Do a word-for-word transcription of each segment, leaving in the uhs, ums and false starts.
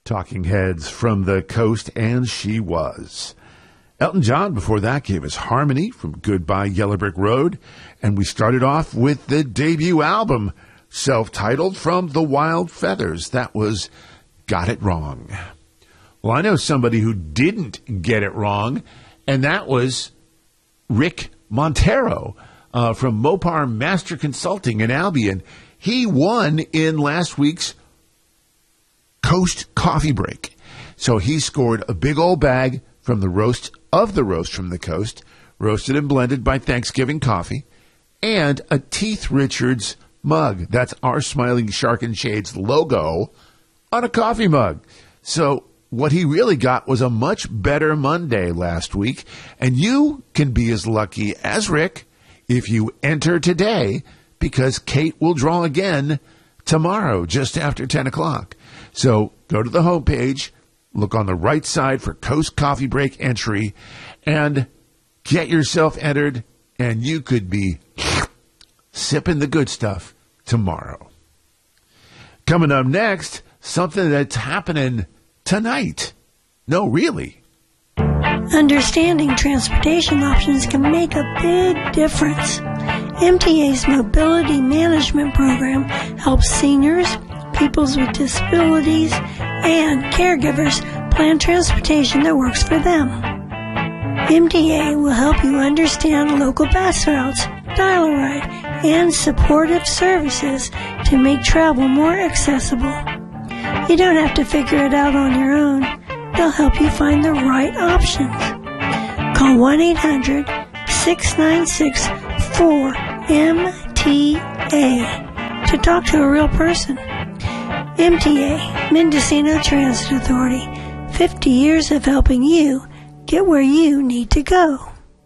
Talking Heads from the coast, and she was. Elton John before that gave us Harmony from Goodbye Yellow Brick Road, and we started off with the debut album, self-titled, from The Wild Feathers. That was Got It Wrong. Well, I know somebody who didn't get it wrong, and that was Rick Montero uh, from Mopar Master Consulting in Albion. He won in last week's Coast Coffee Break. So he scored a big old bag from the roast of the roast from the coast, roasted and blended by Thanksgiving Coffee, and a Teeth Richards mug. That's our Smiling Shark and Shades logo on a coffee mug. So what he really got was a much better Monday last week, and you can be as lucky as Rick if you enter today, because Kate will draw again tomorrow just after ten o'clock. So go to the homepage, look on the right side for Coast Coffee Break entry, and get yourself entered, and you could be sipping the good stuff tomorrow. Coming up next, something that's happening tonight. No, really. Understanding transportation options can make a big difference. M T A's Mobility Management Program helps seniors, peoples with disabilities, and caregivers plan transportation that works for them. M T A will help you understand local bus routes, dial-a-ride, and supportive services to make travel more accessible. You don't have to figure it out on your own. They'll help you find the right options. Call one eight hundred six nine six four M T A to talk to a real person. M T A, Mendocino Transit Authority, fifty years of helping you get where you need to go.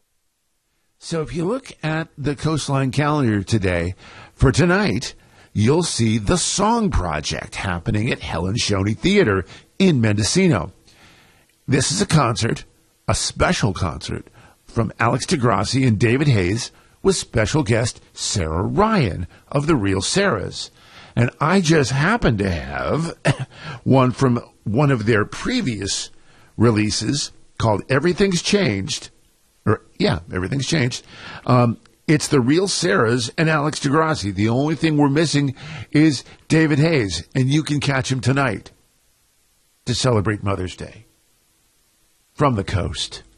So if you look at the Coastline calendar today, for tonight, you'll see the Song Project happening at Helen Shoney Theater in Mendocino. This is a concert, a special concert, from Alex Degrassi and David Hayes with special guest Sarah Ryan of The Real Sarahs. And I just happen to have one from one of their previous releases called Everything's Changed. Or, yeah, Everything's Changed. Um, it's The Real Sarahs and Alex Degrassi. The only thing we're missing is David Hayes, and you can catch him tonight to celebrate Mother's Day from the coast.